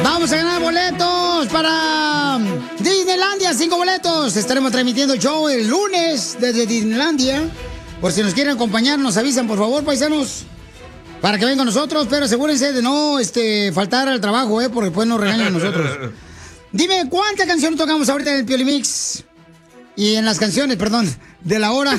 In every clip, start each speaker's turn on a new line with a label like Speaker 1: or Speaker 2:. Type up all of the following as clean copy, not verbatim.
Speaker 1: Vamos a ganar boletos para Disneylandia, 5 boletos. Estaremos transmitiendo el show el lunes desde Disneylandia. Por si nos quieren acompañar, nos avisan, por favor, paisanos, para que vengan con nosotros. Pero asegúrense de no faltar al trabajo, porque después nos regañan a nosotros. Dime, ¿cuántas canciones tocamos ahorita en el Piolimix? Y en las canciones, perdón, de la hora.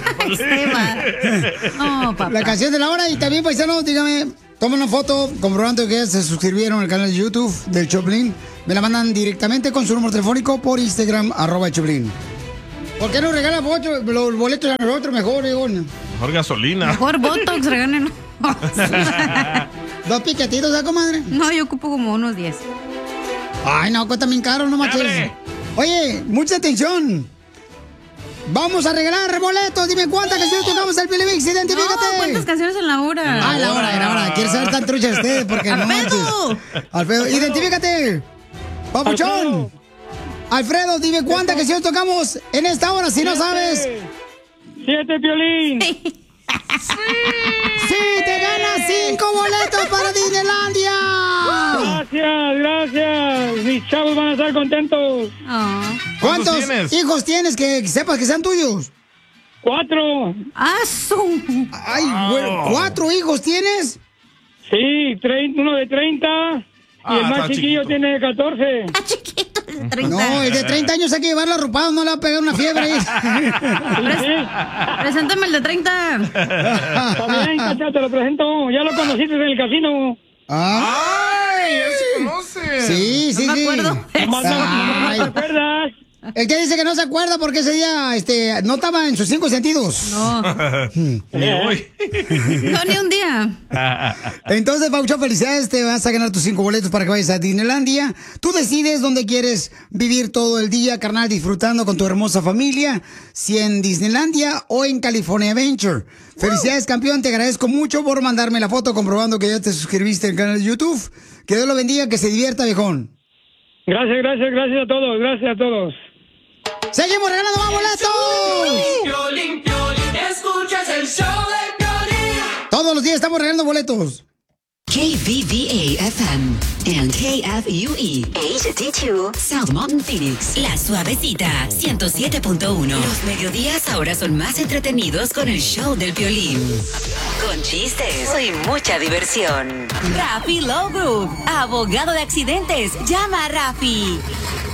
Speaker 2: No, papá.
Speaker 1: La canción de la hora. Y también, paisanos, dígame, tomen una foto comprobando que se suscribieron al canal de YouTube del Choplin. Me la mandan directamente con su número telefónico por Instagram, @Choplin. ¿Por qué no regalan los boletos a nosotros mejor,
Speaker 3: Mejor gasolina.
Speaker 2: Mejor Botox, regálenos.
Speaker 1: 2 piquetitos, ¿sabes, comadre?
Speaker 2: No, yo ocupo como unos 10.
Speaker 1: Ay, no, cuesta bien caro, no manches. Oye, mucha atención. Vamos a regalar boletos. Dime cuántas canciones tocamos al Piolimix. Identifícate.
Speaker 2: No, ¿cuántas canciones en la hora?
Speaker 1: Ah, la hora. Quiero saber tan trucha ustedes porque no manches. Alfredo, identifícate. Papuchón. Alfredo, dime cuántas canciones tocamos en esta hora si no sabes.
Speaker 4: 7, Piolín.
Speaker 1: ¡Sí! ¡Te ganas 5 boletos para Disneylandia!
Speaker 4: Gracias. Mis chavos van a estar contentos.
Speaker 1: ¿Cuántos hijos tienes que sepas que sean tuyos?
Speaker 4: 4.
Speaker 1: Ay, bueno, 4 hijos tienes.
Speaker 4: Sí, uno de 30 y el más chiquillo tiene 14.
Speaker 2: Está chiquito, de 30.
Speaker 1: No, el de 30 años hay que llevarlo arropado, no le va a pegar una fiebre.
Speaker 2: Preséntame el de 30.
Speaker 4: Está bien, Cacha, te lo presento. Ya lo conociste en el casino.
Speaker 3: ¡Ay! ¡Ya se conoce!
Speaker 1: Sí.
Speaker 2: No me acuerdo.
Speaker 4: ¿No te acuerdas?
Speaker 1: El que dice que no se acuerda porque ese día no estaba en sus 5 sentidos.
Speaker 2: No.
Speaker 3: Ni hoy.
Speaker 2: No, ni un día.
Speaker 1: Entonces, Paucho, felicidades. Te vas a ganar tus 5 boletos para que vayas a Disneylandia. Tú decides dónde quieres vivir todo el día, carnal, disfrutando con tu hermosa familia. Si en Disneylandia o en California Adventure. Felicidades, campeón. Te agradezco mucho por mandarme la foto comprobando que ya te suscribiste al canal de YouTube. Que Dios lo bendiga, que se divierta, viejón.
Speaker 4: Gracias a todos. Gracias a todos.
Speaker 1: ¡Seguimos regalando más boletos!
Speaker 5: Piolín, escuchas el show de Piolín.
Speaker 1: Todos los días estamos regalando boletos.
Speaker 6: KVVA-FM and KFUE HD2 South Mountain Phoenix.
Speaker 7: La Suavecita 107.1. Los mediodías ahora son más entretenidos con el show del Piolín. Con chistes y mucha diversión. Rafi Lowe Group, abogado de accidentes. Llama a Rafi.